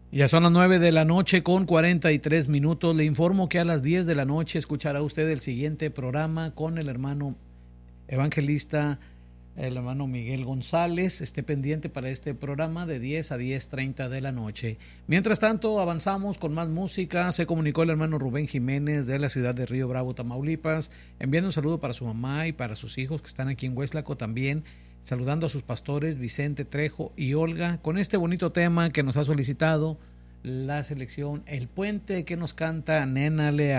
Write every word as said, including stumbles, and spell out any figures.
Ya son las nueve de la noche con cuarenta y tres minutos. Le informo que a las diez de la noche escuchará usted el siguiente programa con el hermano evangelista, el hermano Miguel González. Esté pendiente para este programa de diez a diez treinta de la noche. Mientras tanto, avanzamos con más música. Se comunicó el hermano Rubén Jiménez de la ciudad de Río Bravo, Tamaulipas, enviando un saludo para su mamá y para sus hijos que están aquí en Hueslaco también. Saludando a sus pastores Vicente Trejo y Olga con este bonito tema que nos ha solicitado la selección El Puente, que nos canta Nena Leal.